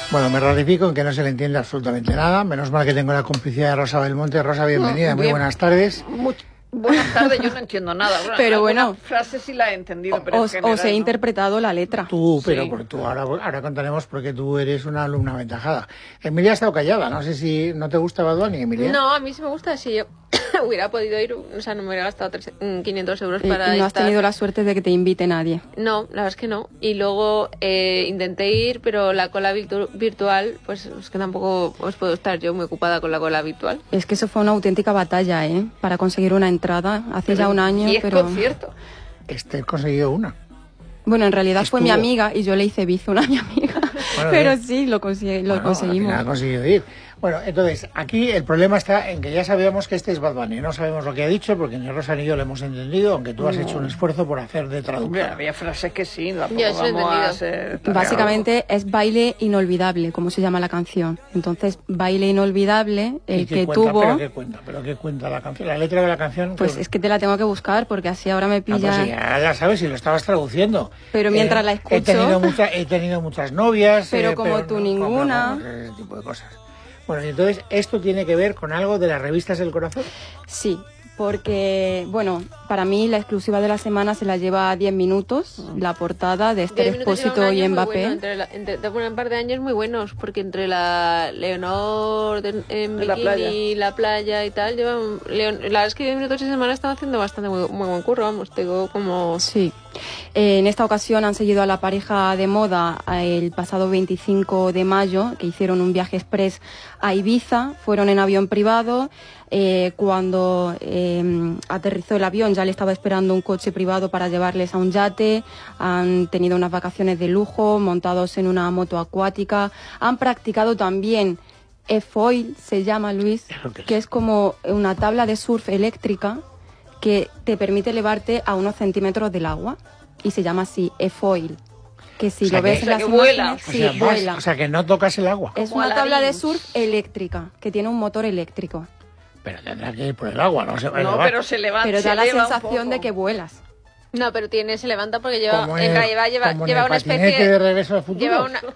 Bueno, me ratifico en que no se le entiende absolutamente nada. Menos mal que tengo la complicidad de Rosa Belmonte. Rosa, bienvenida, muy buenas tardes. Buenas tardes, yo no entiendo nada. Pero bueno, frases sí la he entendido, pero os he interpretado la letra. Tú, pero Sí. tú ahora contaremos porque tú eres una alumna aventajada. Emilia ha estado callada, no sé si no te gusta Bad Bunny, Emilia. No, a mí sí me gusta. Si yo hubiera podido ir, o sea, no me hubiera gastado 500 euros para Y no has estar. tenido la suerte de que te invite nadie. No, la verdad es que no. Y luego intenté ir, pero la cola virtual, pues es que tampoco os puedo estar yo muy ocupada con la cola virtual. Es que eso fue una auténtica batalla, para conseguir una entrada hace ya un año. 10 pero conciertos. He conseguido una. bueno, en realidad fue mi Estuvo. amiga y yo le hice bizuna a mi amiga. Bueno, pero bien. sí, lo Bueno, conseguimos. al final ha conseguido ir. Bueno, entonces, aquí el problema está en que ya sabíamos que este es Bad Bunny. No sabemos lo que ha dicho porque ni Rosa ni yo lo hemos entendido, aunque tú has hecho un esfuerzo por hacer de Hombre, traductor. había frases que sí, tampoco Yo eso he vamos a entendido. ser... Básicamente es Baile Inolvidable, como se llama la canción. Entonces, Baile Inolvidable, ¿Y el qué que cuenta? tuvo... ¿Pero qué cuenta la canción? La letra de la canción... Pues es que te la tengo que buscar porque así ahora me pues pilla... sí, ya la sabes y lo estabas traduciendo. Pero mientras la escucho- He tenido muchas novias. Pero como tú ninguna. Ese tipo de cosas. Bueno, y entonces, ¿esto tiene que ver con algo de las revistas del corazón? Sí, porque, bueno, para mí la exclusiva de la semana se la lleva 10 minutos, la portada de Esther 10 minutos lleva un Expósito y año muy Mbappé. bueno, de un par de años muy buenos, porque entre la Leonor en La bikini playa. y la playa y tal, la verdad es que 10 minutos de semana están haciendo bastante muy buen curro, vamos, tengo como... Sí. En esta ocasión han seguido a la pareja de moda el pasado 25 de mayo, que hicieron un viaje express a Ibiza, fueron en avión privado. Cuando aterrizó el avión ya le estaba esperando un coche privado para llevarles a un yate, han tenido unas vacaciones de lujo, montados en una moto acuática, han practicado también e-foil, se llama, Luis, que es como una tabla de surf eléctrica que te permite elevarte a unos centímetros del agua y se llama así, e-foil. Que si O sea lo ves que- en las o sea que vuela. imágenes, O sí, sea, vuela. o sea, que no tocas el agua. Es Como una tabla de Aladín. surf eléctrica que tiene un motor eléctrico, Pero tendrá que ir por el agua, no se va a No, elevar. pero se levanta. pero se da la eleva un sensación de poco. que vuelas. No, pero se levanta porque lleva, Como en en realidad como en lleva el una patinete especie de Regreso al Futuro. lleva una,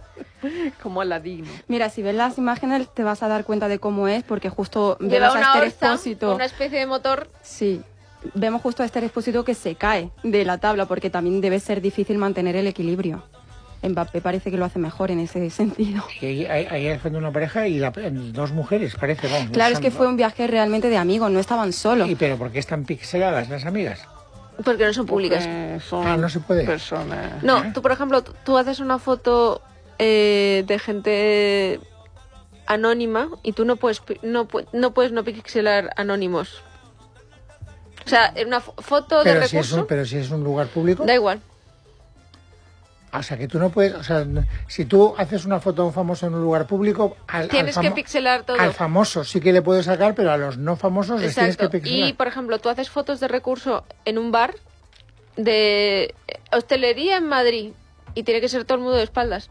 Como Aladín. Mira, si ves las imágenes te vas a dar cuenta de cómo es, porque justo lleva vemos a una Esther orza, Expósito. una especie de motor. Sí, vemos justo a Esther Expósito que se cae de la tabla, porque también debe ser difícil mantener el equilibrio. Mbappé parece que lo hace mejor en ese sentido. Y ahí al frente una pareja y dos mujeres, parece, vamos. Claro, es que fue un viaje realmente de amigos, no estaban solos. ¿Pero por qué están pixeladas las amigas? Porque no son públicas. Son no se puede. personas... No, tú por ejemplo, tú haces una foto de gente anónima y tú no puedes no pixelar anónimos. O sea, en una foto de recurso Pero si es un lugar público. da igual. O sea, que tú no puedes... O sea, si tú haces una foto de un famoso en un lugar público... Tienes que pixelar todo. Al famoso sí que le puedes sacar, pero a los no famosos les tienes que Exacto. pixelar. Y por ejemplo, tú haces fotos de recurso en un bar de hostelería en Madrid y tiene que ser todo el mundo de espaldas.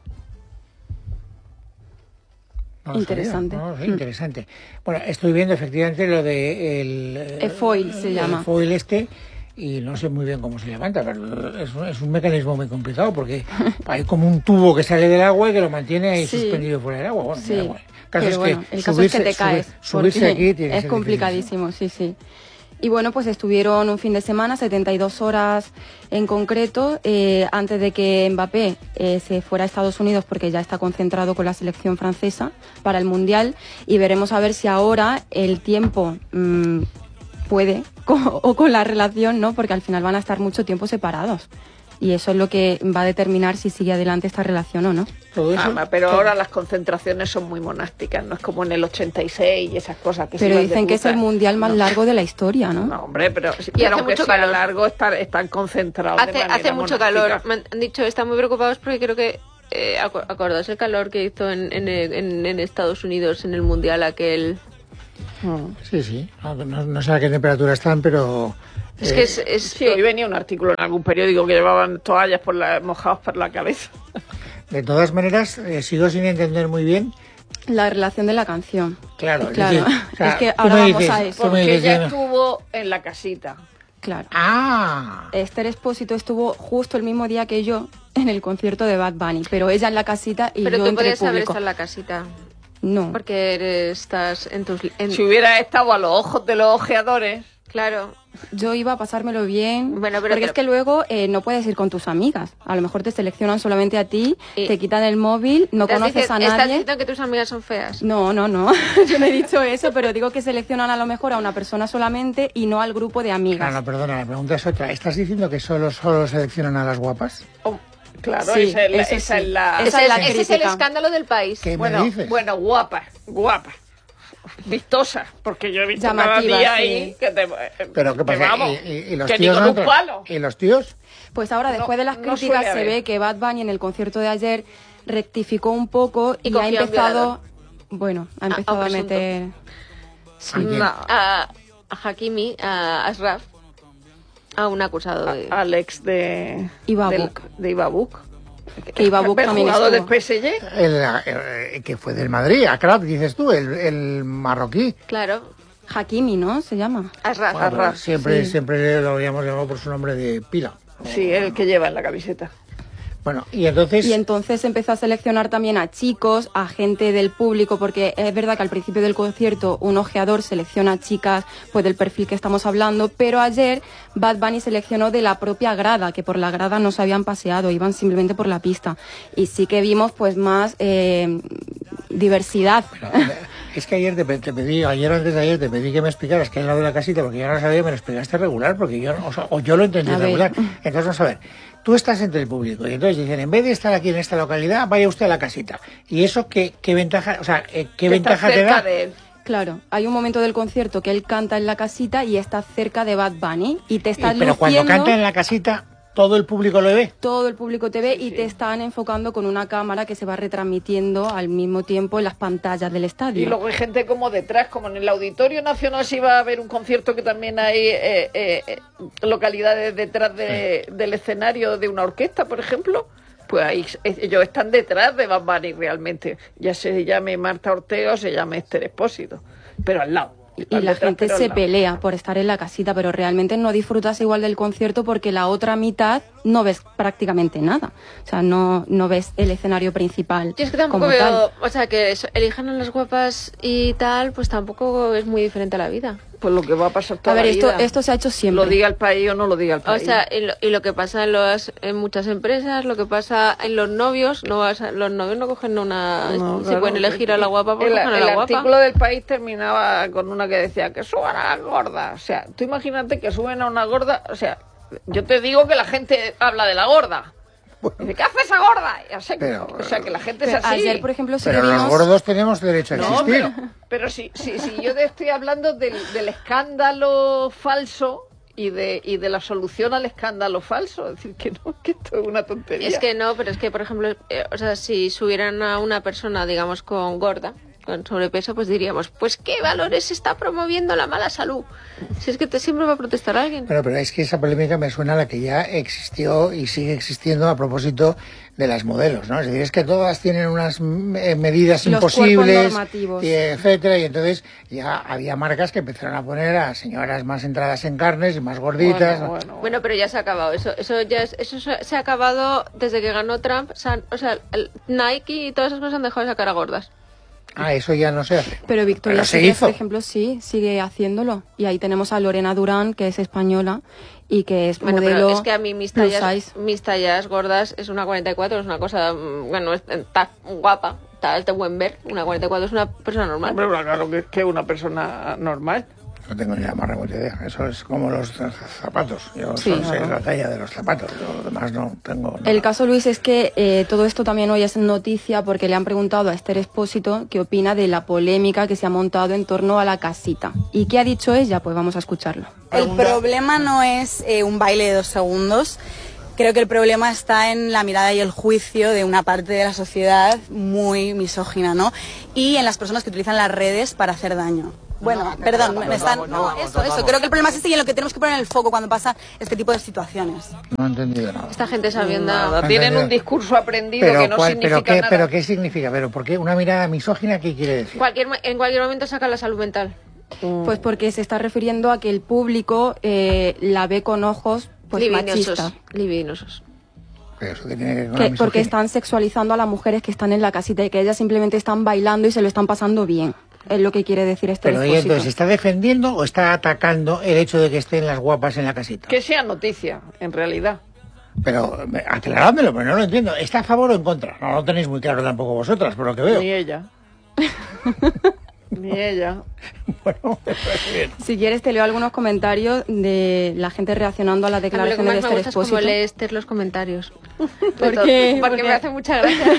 No lo sabía. Interesante. No, sí, interesante. Bueno, estoy viendo efectivamente lo de E-foil se llama. El foil y no sé muy bien cómo se levanta, pero es un mecanismo muy complicado porque hay como un tubo que sale del agua y que lo mantiene ahí Sí. suspendido fuera del agua. Bueno, Sí, da igual. El caso pero es bueno, que el caso es que te caes. subirse porque aquí tiene que es ser complicadísimo, sí, sí. Y bueno, pues estuvieron un fin de semana, 72 horas en concreto, antes de que Mbappé se fuera a Estados Unidos, porque ya está concentrado con la selección francesa para el Mundial, y veremos a ver si ahora el tiempo puede o con la relación, ¿no? Porque al final van a estar mucho tiempo separados. Y eso es lo que va a determinar si sigue adelante esta relación o no. Todo eso. Pero ahora las concentraciones son muy monásticas, no es como en el 86 y esas cosas que se Pero iban de dicen que es el puta. mundial más largo de la historia, ¿no? No, hombre, pero hace aunque mucho sea calor. largo, están concentrados de manera Hace mucho monástica. calor. Me han dicho, están muy preocupados porque creo que acordaos el calor que hizo en Estados Unidos en el mundial aquel. Sí, sí. No sé a qué temperatura están, pero... Es que es Sí, hoy venía un artículo en algún periódico que llevaban toallas mojadas por la cabeza. De todas maneras, sigo sin entender muy bien. La relación de la canción. Claro, Claro. es decir, o sea, Es que tú ahora me vamos dices- a eso. tú me Porque dices, ella no. estuvo en la casita. Claro. Ah, Esther Expósito estuvo justo el mismo día que yo en el concierto de Bad Bunny, pero ella en la casita y Pero yo tú entre el podías haber público. estado en la casita. No. Porque estás en tus... Si hubiera estado a los ojos de los ojeadores. Claro. Yo iba a pasármelo bien, Bueno, pero porque es que luego no puedes ir con tus amigas. A lo mejor te seleccionan solamente a ti, Y- te quitan el móvil, no conoces a ¿Estás nadie. diciendo que tus amigas son feas? No, no, no. Yo no he dicho eso, pero digo que seleccionan a lo mejor a una persona solamente y no al grupo de amigas. no, perdona, la pregunta es otra. ¿Estás diciendo que solo seleccionan a las guapas? Oh, claro, Sí, esa es la... eso esa sí. es la- Esa es la Ese es el crítica. escándalo del país. ¿Qué me bueno, dices? bueno, guapa, vistosa, porque yo he visto cada Llamativa, día sí. ahí que te... ¿Pero qué que pasa? vamos, ¿Y los que ni tíos con no un entran? palo. ¿Y los tíos? Pues ahora, después de las no críticas, suele se haber. ve que Bad Bunny en el concierto de ayer rectificó un poco Y y ha cogió a un empezado... Bueno, ha empezado a presunto. meter... ¿A quién? No, A Hakimi, a Ashraf, a un acusado de... al ex de... Ibabuk. De Ibabuk. Que Ibabuk El también jugador del estuvo. PSG. Que fue del Madrid, Akrab, dices tú, el marroquí. Claro, Hakimi, ¿no? Se llama. Ashraf. Bueno, pero Arras, siempre, sí. siempre lo habíamos llamado por su nombre de pila. Sí, el que lleva en la camiseta. Bueno, y entonces... Y entonces empezó a seleccionar también a chicos, a gente del público, porque es verdad que al principio del concierto un ojeador selecciona a chicas pues del perfil que estamos hablando, pero ayer Bad Bunny seleccionó de la propia grada, que por la grada no se habían paseado, iban simplemente por la pista. Y sí que vimos pues más diversidad. Es que ayer te pedí, ayer antes de ayer te pedí que me explicaras qué es lo de la casita, porque yo no lo sabía, me lo explicaste regular, porque yo, o yo lo entendí A ver. regular. Entonces, vamos a ver, tú estás entre el público, y entonces dicen, en vez de estar aquí en esta localidad, vaya usted a la casita. ¿Y eso qué ventaja, o sea, qué Que ventaja está te cerca da? de él. Claro, hay un momento del concierto que él canta en la casita y está cerca de Bad Bunny y te estás Pero cuando luciendo, canta en la casita, todo el público lo ve. todo el público te ve y te están enfocando con una cámara que se va retransmitiendo al mismo tiempo en las pantallas del estadio. Y luego hay gente como detrás, como en el Auditorio Nacional, si va a haber un concierto que también hay localidades detrás del escenario de una orquesta, por ejemplo. Pues ahí ellos están detrás de Bad Bunny realmente. Ya se llame Marta Ortega o se llame Esther Expósito, pero al lado. Y Están la detrás, gente pero al se lado. pelea por estar en la casita, pero realmente no disfrutas igual del concierto porque la otra mitad no ves prácticamente nada. O sea, no ves el escenario principal Yo es que tampoco como tal. veo, o sea, que elijan a las guapas y tal, pues tampoco es muy diferente a la vida. Pues lo que va a pasar toda A ver, la vida. esto se ha hecho siempre. Lo diga el país o no lo diga el O país. sea, y lo que pasa en muchas empresas, lo que pasa en los novios, los novios no cogen una... No, si claro, pueden elegir a la guapa, pues cogen a el la guapa. artículo del país terminaba con una que decía que suban a las gordas. O sea, tú imagínate que suben a una gorda. O sea, yo te digo que la gente habla de la gorda. Dice, ¿qué hace esa gorda? O sea, que la gente es Pero así. ayer, por ejemplo, sí Pero que los vimos... gordos tenemos derecho a No, existir. pero si yo te estoy hablando del escándalo falso y de la solución al escándalo falso. Es decir, que no, que esto es una tontería. Es que no, pero es que, por ejemplo, o sea, si subieran a una persona, digamos, con gorda, con sobrepeso, pues diríamos, pues qué valores está promoviendo la mala salud. Si es que siempre va a protestar alguien. Pero es que esa polémica me suena a la que ya existió y sigue existiendo a propósito de las modelos, ¿no? Es decir, es que todas tienen unas medidas Los imposibles, cuerpos normativos. y etcétera, y entonces ya había marcas que empezaron a poner a señoras más entradas en carnes y más gorditas. Bueno, pero ya se ha acabado. Eso se ha acabado desde que ganó Trump. O sea, Nike y todas esas cosas han dejado de sacar a gordas. Ah, eso ya no se hace. Pero Victoria Pero se Secret, hizo. por ejemplo, sí, sigue haciéndolo. Y ahí tenemos a Lorena Durán, que es española y que es Bueno, modelo pero es que a mí mis plus tallas, size. mis tallas gordas es una 44, es una cosa, bueno, está guapa, está de buen ver. Una 44 es una persona normal. Hombre, claro que una persona normal. No tengo ni la más remota idea. Eso es como los zapatos. Yo Sí, solo sé claro. la talla de los zapatos. Lo demás no tengo nada. El caso, Luis, es que todo esto también hoy es noticia porque le han preguntado a Esther Expósito qué opina de la polémica que se ha montado en torno a la casita. ¿Y qué ha dicho ella? Pues vamos a escucharlo. El problema no es un baile de 2 segundos. Creo que el problema está en la mirada y el juicio de una parte de la sociedad muy misógina, ¿no? Y en las personas que utilizan las redes para hacer daño. Bueno, perdón, me están... No, eso. Creo que el problema es este y en lo que tenemos que poner el foco cuando pasa este tipo de situaciones. No he entendido nada. Esta gente sabiendo... Nada, tienen un discurso aprendido que no significa nada. ¿Pero qué significa? ¿Pero por qué una mirada misógina qué quiere decir? En cualquier momento saca la salud mental. Pues porque se está refiriendo a que el público la ve con ojos pues machistas. Libidinosos. Pero eso que tiene que ver con la Porque misoginia. están sexualizando a las mujeres que están en la casita y que ellas simplemente están bailando y se lo están pasando bien. Es lo que quiere decir este Pero ella Expósito. entonces, ¿está defendiendo o está atacando el hecho de que estén las guapas en la casita? Que sea noticia, en realidad. Pero aclarádmelo, pero no lo entiendo. ¿Está a favor o en contra? No lo tenéis muy claro tampoco vosotras, por lo que veo. Ni ella. Ni ella. Bueno, bien. Si quieres te leo algunos comentarios de la gente reaccionando a las A mí lo que declaraciones de más me este gusta es como Expósito. lee Esther los comentarios. ¿Por qué? Porque me hace mucha gracia.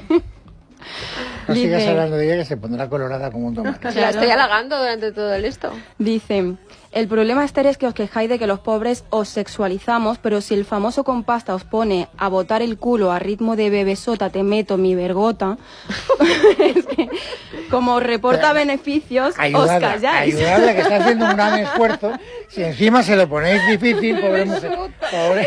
No sigas Dice- hablando de ella que se pondrá colorada como un tomate. La estoy halagando durante todo el esto. Dicen, el problema, Esther, es que os quejáis de que los pobres os sexualizamos, pero si el famoso compasta os pone a botar el culo a ritmo de bebesota, te meto mi vergota, es que como os reporta beneficios, os Ayudadla, calláis. ayudadla, que está haciendo un gran esfuerzo. Si encima se lo ponéis difícil, pobre mujer. Pobre.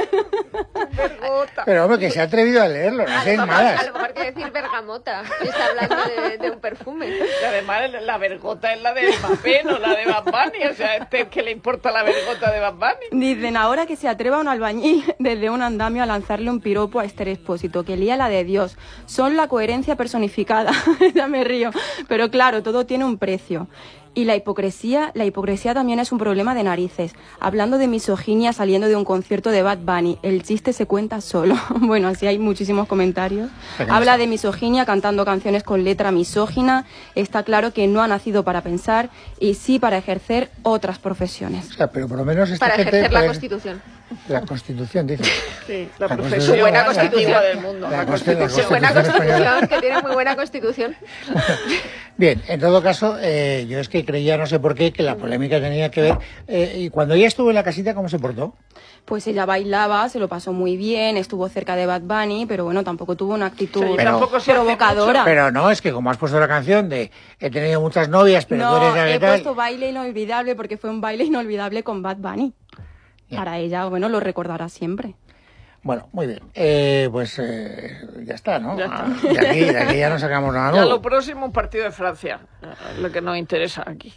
Pero hombre, que se ha atrevido a leerlo, no seáis A malas. lo mejor quiere decir bergamota. Y está hablando de un perfume. Y además la vergota es la de Mbappé, no la de Bad Bunny. O sea, ¿qué le importa la vergota de Bad Bunny? Dicen, ahora que se atreva un albañil desde un andamio a lanzarle un piropo a Esther Expósito, que lía la de Dios. Son la coherencia personificada. Ya me río. Pero claro, todo tiene un precio. Y la hipocresía también es un problema de narices. Hablando de misoginia saliendo de un concierto de Bad Bunny, el chiste se cuenta solo. Bueno, así hay muchísimos comentarios. Habla de misoginia cantando canciones con letra misógina. Está claro que no ha nacido para pensar y sí para ejercer otras profesiones. O sea, pero por lo menos esta Para gente... ejercer la parece- Constitución. La Constitución, dice. Sí, la La profesión Constitución. más Buena antigua Constitución. del mundo. La La Constitución. Constitución. Buena Constitución española. Constitución, que tiene muy buena Constitución. Bien, en todo caso, yo es que creía, no sé por qué, que la polémica tenía que ver... y cuando ella estuvo en la casita, ¿cómo se portó? Pues ella bailaba, se lo pasó muy bien, estuvo cerca de Bad Bunny, pero bueno, tampoco tuvo una actitud Sí, Pero- tampoco se hace provocadora. Pero no, es que como has puesto la canción de he tenido muchas novias, pero tú No, eres la he de tal... puesto baile inolvidable porque fue un baile inolvidable con Bad Bunny. Ya. Para ella, bueno, lo recordará siempre. Bueno, muy bien. Pues ya está, ¿no? Ya está. De aquí ya no sacamos nada Ya nuevo. lo próximo, un partido de Francia. Lo que nos interesa aquí.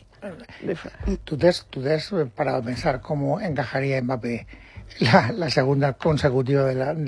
¿Tú te has parado a pensar cómo encajaría Mbappé la segunda consecutiva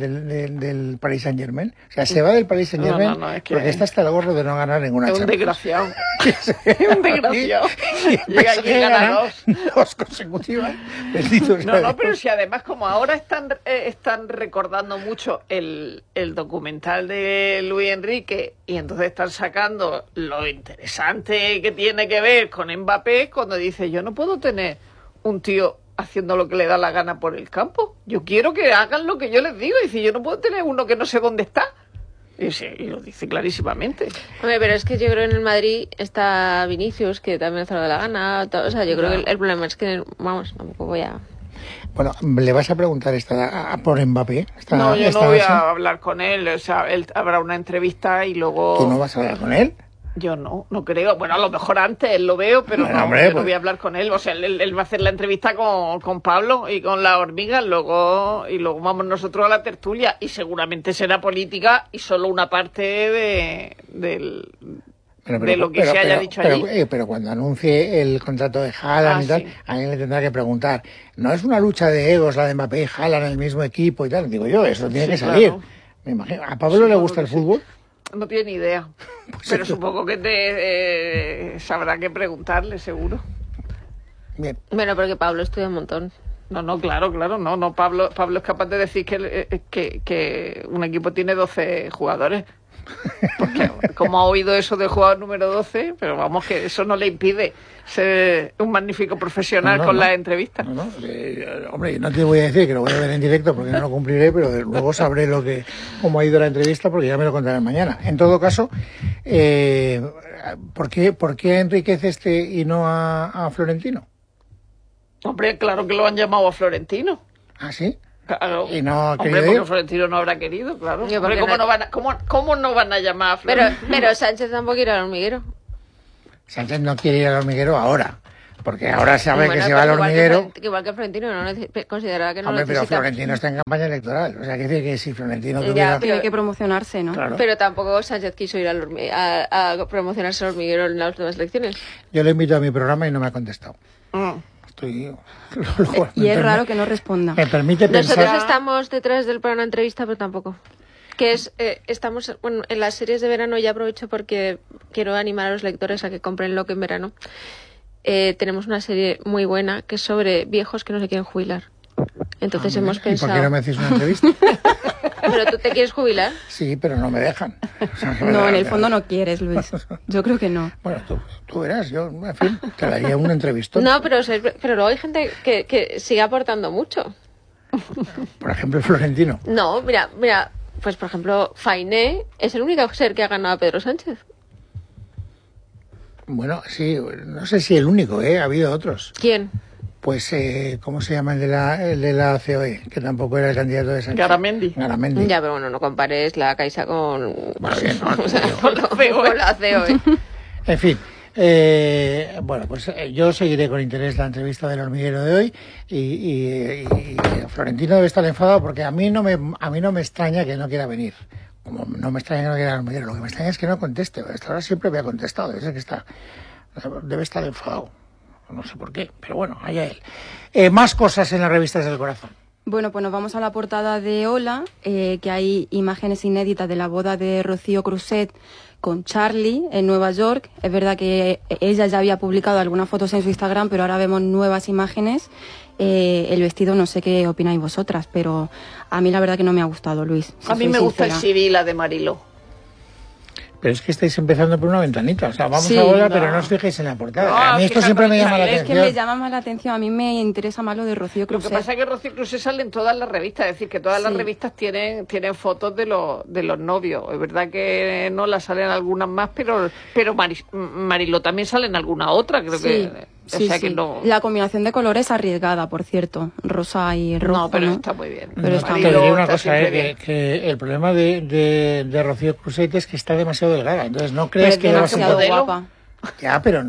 del Paris Saint-Germain? O sea, se va del Paris Saint-Germain No, es que- porque está hasta el gorro de no ganar ninguna Es un Champions. desgraciado. Es un desgraciado. Y Llega aquí y gana dos. dos consecutivas. Bendito sea No, Dios. pero si además como ahora están recordando mucho el documental de Luis Enrique y entonces están sacando lo interesante que tiene que ver con Mbappé cuando dice yo no puedo tener un tío haciendo lo que le da la gana por el campo. Yo quiero que hagan lo que yo les digo. Y dice yo no puedo tener uno que no sé dónde está. Y lo dice clarísimamente. Hombre, pero es que yo creo que en el Madrid está Vinicius, que también hace lo de la gana. O sea, yo creo que el problema es que, vamos, tampoco voy a... Bueno, ¿le vas a preguntar por Mbappé? No, yo esta no voy noche? a hablar con él. O sea, él habrá una entrevista y luego... ¿Tú no vas a hablar con él? Yo no creo. Bueno, a lo mejor antes lo veo, pero Bueno, no, hombre, yo no pues- voy a hablar con él. O sea, él va a hacer la entrevista con Pablo y con la hormiga, y luego vamos nosotros a la tertulia. Y seguramente será política y solo una parte de lo que se haya dicho allí. Pero cuando anuncie el contrato de Haaland y tal, sí. alguien le tendrá que preguntar. ¿No es una lucha de egos la de Mbappé y Haaland en el mismo equipo y tal? Digo yo, eso tiene Sí, que salir. claro. Me imagino. ¿A Pablo le gusta el fútbol? No tiene ni idea. Pero supongo que sabrá que preguntarle, seguro. Bien. Bueno, porque Pablo estudia un montón. No, claro, no. Pablo es capaz de decir que un equipo tiene 12 jugadores. Porque como ha oído eso del jugador número 12, pero vamos, que eso no le impide ser un magnífico profesional con las entrevistas. Hombre, no te voy a decir que lo voy a ver en directo porque no lo cumpliré, pero luego sabré cómo ha ido la entrevista porque ya me lo contarán mañana. En todo caso, ¿por qué a Enríquez y no a Florentino? Hombre, claro que lo han llamado a Florentino. ¿Ah, sí? Claro. ¿Y no ha Hombre, querido porque ir? Florentino no habrá querido, claro. Yo, Hombre, porque ¿cómo no van a llamar a Florentino? Pero Sánchez tampoco irá al hormiguero. Sánchez no quiere ir al hormiguero ahora, Porque ahora sabe Bueno, que se va al pero hormiguero. Igual que Florentino no considera que no Hombre, lo pero necesita. Florentino está en campaña electoral. O sea, quiere decir que si Florentino Ya, tuviera... Tiene que promocionarse, ¿no? Claro. Pero tampoco Sánchez quiso ir a promocionarse al hormiguero en las últimas elecciones. Yo le invito a mi programa y no me ha contestado. Estoy... Y es raro que no responda. Me permite Nosotros pensar... estamos detrás del para una entrevista, pero tampoco. Que es, estamos, bueno, en las series de verano, ya aprovecho porque quiero animar a los lectores a que compren Loque en verano. Tenemos una serie muy buena que es sobre viejos que no se quieren jubilar. Entonces hemos ¿Y por pensado... qué no me hacéis una entrevista? ¿Pero tú te quieres jubilar? Sí, pero no me dejan. O sea, No, en el fondo no quieres, Luis. Yo creo que no. Bueno, tú verás, yo, en fin, te daría una entrevista. No, pero luego hay gente que sigue aportando mucho. Por ejemplo, Florentino. No, mira, pues por ejemplo, Fainé es el único ser que ha ganado a Pedro Sánchez. Bueno, sí, no sé si el único, ¿eh? Ha habido otros. ¿Quién? Pues, ¿cómo se llama el de la COE? Que tampoco era el candidato de Sánchez. Garamendi. Garamendi. Ya, pero bueno, no compares la Caixa con... Bueno, bien, no, o sea, tío. con la COE. En fin, bueno, pues yo seguiré con interés la entrevista del hormiguero de hoy y Florentino debe estar enfadado porque a mí no me extraña que no quiera venir. Como no me extraña que no quiera el hormiguero, lo que me extraña es que no conteste. Hasta ahora siempre me ha contestado, debe estar enfadado. No sé por qué, pero bueno, allá él. Más cosas en las revistas del corazón. Bueno, pues nos vamos a la portada de Hola, que hay imágenes inéditas de la boda de Rocío Cruzet con Charlie en Nueva York. Es verdad que ella ya había publicado algunas fotos en su Instagram, pero ahora vemos nuevas imágenes. El vestido, no sé qué opináis vosotras, pero a mí la verdad que no me ha gustado, Luis. A mí me gusta el civil, la de Mariló. Pero es que estáis empezando por una ventanita. O sea, vamos Sí, a volar, no. pero no os fijéis en la portada. No, A mí esto fíjate, siempre me llama la es Es que atención. me llama más la atención, a mí me interesa más lo de Rocío Lo que Cruzet. pasa es que Rocío Cruz sale en todas las revistas, es decir, que todas las Sí. revistas tienen fotos de los novios. Es verdad que no las salen algunas más, pero Mariló también sale en alguna otra, creo que. O sea que no. La combinación de colores arriesgada, por cierto, rosa y rojo. No, pero ¿no? está muy bien. Pero está Te muy diré una está cosa, siempre bien. que el problema de Rocío Cruzet es que está demasiado delgada. Entonces no Pero crees es que va a demasiado modelo. guapa. Ya, pero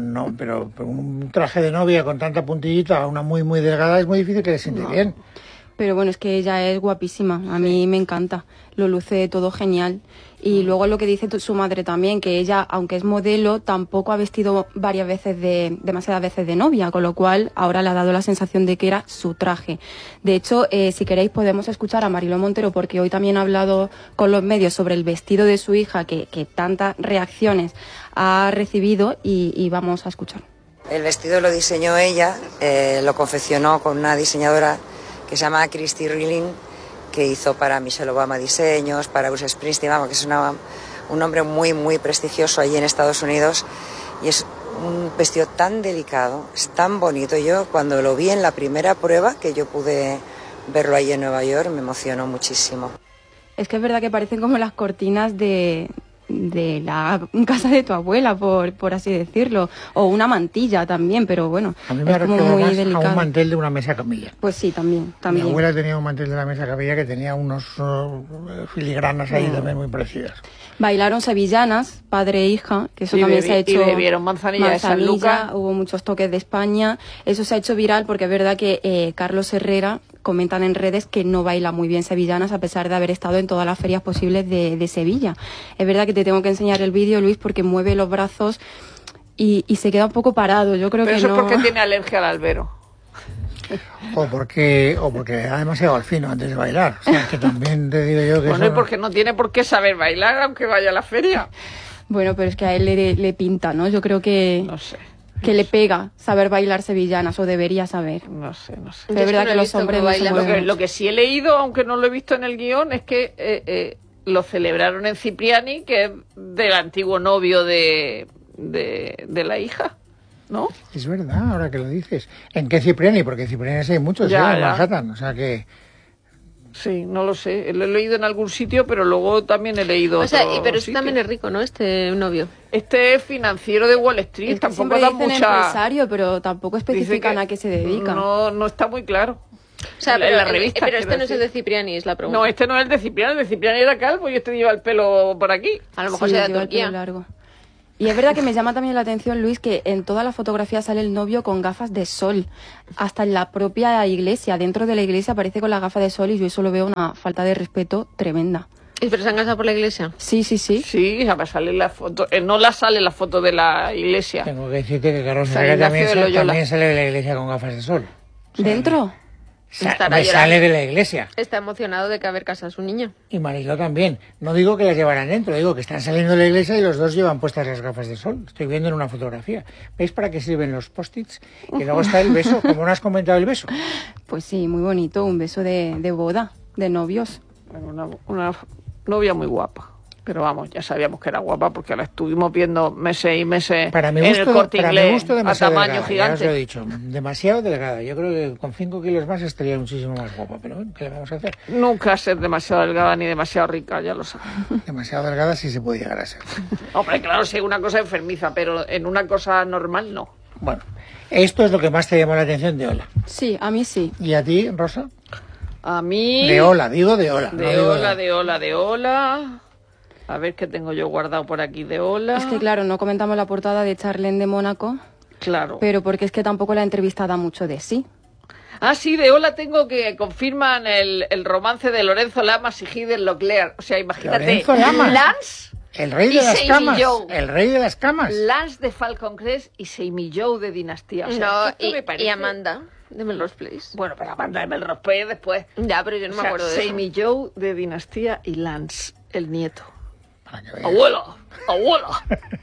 un traje de novia con tanta puntillita, una muy, muy delgada, es muy difícil que le siente bien. Pero bueno, es que ella es guapísima, a mí me encanta, lo luce todo genial. Y luego lo que dice su madre también, que ella, aunque es modelo, tampoco ha vestido demasiadas veces de novia, con lo cual ahora le ha dado la sensación de que era su traje. De hecho, si queréis podemos escuchar a Mariló Montero, porque hoy también ha hablado con los medios sobre el vestido de su hija, que tantas reacciones ha recibido, y vamos a escuchar. El vestido lo diseñó ella, lo confeccionó con una diseñadora que se llama Christy Rilling, que hizo para Michelle Obama diseños, para Bruce Springsteen, vamos, que es un hombre muy, muy prestigioso allí en Estados Unidos. Y es un vestido tan delicado, es tan bonito. Yo cuando lo vi en la primera prueba, que yo pude verlo ahí en Nueva York, me emocionó muchísimo. Es que es verdad que parecen como las cortinas de la casa de tu abuela, por así decirlo, o una mantilla también, pero bueno, A mí me es como recuerda muy más a delicado. un mantel de una mesa camilla. Pues sí, también. Mi abuela tenía un mantel de la mesa camilla que tenía unos filigranas ahí también muy parecidas. Bailaron sevillanas, padre e hija, que eso Y también se ha y hecho. bebieron manzanilla de San Lucas. Hubo muchos toques de España. Eso se ha hecho viral porque es verdad que Carlos Herrera comentan en redes que no baila muy bien sevillanas a pesar de haber estado en todas las ferias posibles de Sevilla. Es verdad que te tengo que enseñar el vídeo, Luis, porque mueve los brazos y se queda un poco parado. Yo creo Pero que eso no. es porque tiene alergia al albero. O porque era demasiado al fino antes de bailar. O sea, que también te digo yo que Bueno, y eso... porque no tiene por qué saber bailar aunque vaya a la feria. Bueno, pero es que a él le pinta, ¿no? Yo creo que No sé, le pega saber bailar sevillanas, o debería saber. no sé. Pero es verdad que los hombres no se bailan. mueven. Lo que sí he leído, aunque no lo he visto en el guión, es que lo celebraron en Cipriani, que es del antiguo novio de la hija, ¿no? Es verdad, ahora que lo dices. ¿En qué Cipriani? Porque Cipriani hay muchos, Ya, en ya. Manhattan. O sea que... Sí, no lo sé. Lo he leído en algún sitio, pero luego también he leído O sea, otro pero este sitio. también es rico, ¿no? Este novio. Este es financiero de Wall Street, Es que tampoco siempre da dicen mucha... empresario, pero tampoco Dice especifican que a qué se dedica. No está muy claro. O sea, En pero, la revista, pero este quiero no es el decir. de Cipriani, es la pregunta. No, este no es el de Cipriani era calvo y este lleva el pelo por aquí. A lo mejor Sí, sea de lleva el pelo Turquía. largo. Y es verdad que me llama también la atención, Luis, que en toda la fotografía sale el novio con gafas de sol. Hasta en la propia iglesia, dentro de la iglesia aparece con la gafa de sol y yo eso lo veo una falta de respeto tremenda. ¿Y pero se han casado por la iglesia? Sí. Sí, a ver, sale la foto. No la sale la foto de la iglesia. Tengo que decirte que Carlos San Herrera Ignacio de Loyola. también sale de la iglesia con gafas de sol. ¿Dentro? Estará Me llorando. sale de la iglesia. Está emocionado de que haber casado a su niña. Y Mariló también. No digo que las llevarán dentro, digo que están saliendo de la iglesia y los dos llevan puestas las gafas de sol. Estoy viendo en una fotografía. ¿Veis para qué sirven los post-its? Y luego está el beso, como no has comentado el beso. Pues sí, muy bonito, un beso de boda, de novios. Bueno, una novia muy guapa. Pero vamos, ya sabíamos que era guapa porque la estuvimos viendo meses y meses Para mi en gusto, el Corte para mi Inglés gusto a demasiado tamaño delgada, ya os lo he gigante. dicho. Demasiado delgada. Yo creo que con 5 kilos más estaría muchísimo más guapa. Pero bueno, ¿qué le vamos a hacer? Nunca ser demasiado delgada ni demasiado rica, ya lo sabes. Demasiado delgada sí se puede llegar a ser. Hombre, claro, sí, una cosa enfermiza, pero en una cosa normal no. Bueno, esto es lo que más te llamó la atención de Ola. Sí, a mí sí. ¿Y a ti, Rosa? A mí... De Ola, digo de Ola. no digo De Ola. A ver qué tengo yo guardado por aquí de Ola. Es que claro, no comentamos la portada de Charlene de Mónaco, Claro. pero porque es que tampoco la entrevista da mucho de sí. Ah, sí, de Ola tengo que confirman el romance de Lorenzo Lamas y Heather Locklear. O sea, imagínate. Lorenzo Lamas. Lance El rey y de las Sammy camas. Joe. El rey de las camas. Lance de Falcon Crest y Sammy Joe de Dinastía. O sea, No, esto me parece... y Amanda, de Melrose Place. Bueno, pero Amanda de Melrose Place después. Ya, pero yo no O me sea, acuerdo de eso. Sammy Joe de Dinastía y Lance, el nieto. Para que veas. ¡Abuela! ¡Abuela!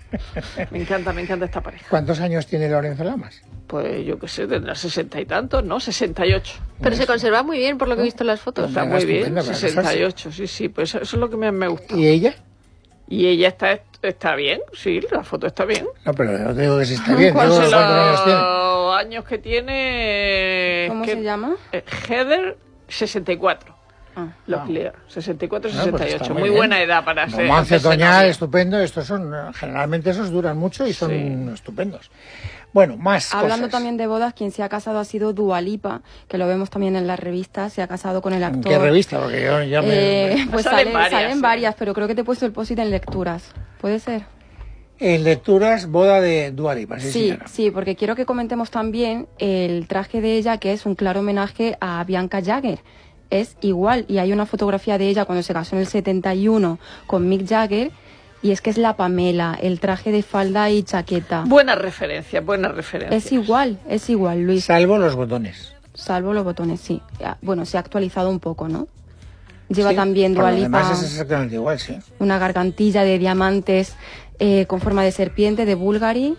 Me encanta esta pareja. ¿Cuántos años tiene Lorenzo Lamas? Pues yo qué sé, tendrá 60 y tantos, ¿no? 68. Pero se conserva muy bien por lo que he visto en las fotos. Está Venga, muy bien, estupenda para 68, sí, pues eso es lo que me gusta. ¿Y ella? Y ella está bien, sí, la foto está bien. No, pero no te digo que si está bien. ¿Cuántos Digo cuántos años tiene. años que tiene? ¿Cómo que- se llama? Heather, 64. Ah. Locklear, 64, Ah, pues 68. está muy muy bien. buena edad para ser. Romance hacerse otoñal, novia. estupendo. Estos son, generalmente esos duran mucho y son Sí. estupendos. Bueno, más Hablando cosas. también de bodas, quien se ha casado ha sido Dua Lipa, que lo vemos también en las revistas, se ha casado con el ¿En actor. qué revista? Porque yo ya me... Pues Salen salen varias, varias, pero creo que te he puesto el post-it en lecturas. ¿Puede ser? En lecturas, boda de Dua Lipa, sí, Sí, señora. sí, porque quiero que comentemos también el traje de ella, que es un claro homenaje a Bianca Jagger. Es igual, y hay una fotografía de ella cuando se casó en el 71 con Mick Jagger, y es que es la Pamela, el traje de falda y chaqueta. Buena referencia, buena referencia. Es igual, Luis, Salvo los botones. salvo los botones, sí. Bueno, se ha actualizado un poco, ¿no? Lleva Sí, también por Dua lo Lipa demás es exactamente igual, sí. una gargantilla de diamantes con forma de serpiente de Bulgari.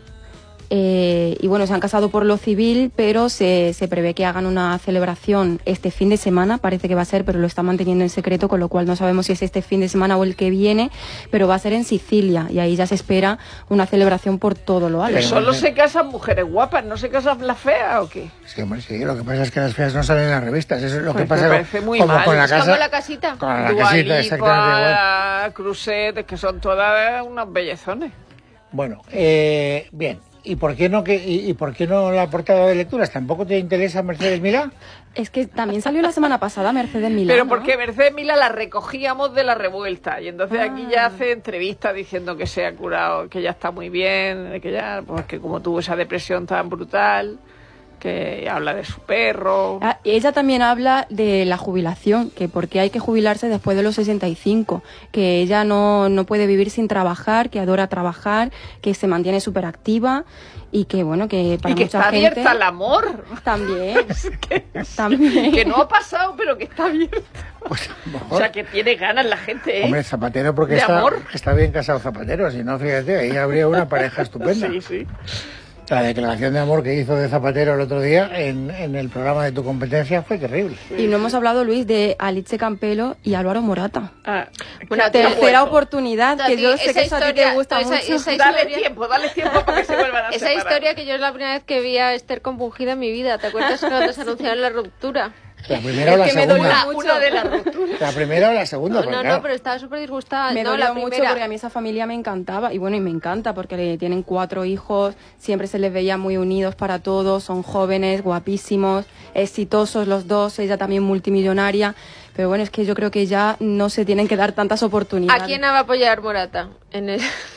Y bueno, se han casado por lo civil, pero se prevé que hagan una celebración este fin de semana, parece que va a ser, pero lo están manteniendo en secreto, con lo cual no sabemos si es este fin de semana o el que viene, pero va a ser en Sicilia y ahí ya se espera una celebración por todo lo alto. Pero solo se casan mujeres guapas, ¿no se casan las feas o qué? Sí, hombre, sí, lo que pasa es que las feas no salen en las revistas. Eso es lo que Pues me pasa parece muy como mal. con la Es casa. como la casita. Con la Dua casita, exactamente igual. Lipa, Cruzet, que son todas unas bellezones. Bueno, bien. ¿Y por qué no la portada de lecturas? ¿Tampoco te interesa Mercedes Milá? Es que también salió la semana pasada Mercedes Milán. Pero ¿no? porque Mercedes Milá la recogíamos de la revuelta y entonces aquí ya hace entrevistas diciendo que se ha curado, que ya está muy bien, que ya, pues que como tuvo esa depresión tan brutal, que habla de su perro. Ella también habla de la jubilación, que porque hay que jubilarse después de los 65, que ella no puede vivir sin trabajar, que adora trabajar, que se mantiene súper activa y que bueno, que para y que mucha está gente abierta al amor. también, que, también. que no ha pasado, pero que está abierta. Pues a lo mejor. O sea, que tiene ganas la gente, ¿eh? Hombre, Zapatero, porque de amor. está bien casado Zapatero, si no, fíjate, ahí habría una pareja estupenda. Sí, sí. La declaración de amor que hizo de Zapatero el otro día en el programa de Tu Competencia fue terrible. Y no hemos hablado, Luis, de Alice Campelo y Álvaro Morata. Ah, Bueno, que- Tercera vuelto. oportunidad, que yo sé que eso a ti te gusta mucho. Dale tiempo para que se vuelvan a Esa separar. historia que yo es la primera vez que vi a Esther compungida en mi vida. ¿Te acuerdas cuando se anunciaron la ruptura? La primera o la Es que me dolió segunda. mucho. Una de las rupturas. La primera o la segunda, porque No, claro, no, pero estaba súper disgustada. Me no, dolió la mucho primera. porque a mí esa familia me encantaba y bueno, y me encanta porque tienen 4 hijos, siempre se les veía muy unidos para todos, son jóvenes, guapísimos, exitosos los dos, ella también multimillonaria, pero bueno, es que yo creo que ya no se tienen que dar tantas oportunidades. ¿A quién va a apoyar Morata?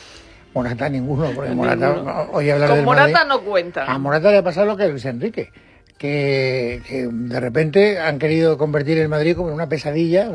Morata ninguno, porque Ninguno. Morata, oye hablar Con del Morata Madrid. no cuenta. A Morata le ha pasado lo que a Luis Enrique, que de repente han querido convertir el Madrid como en una pesadilla.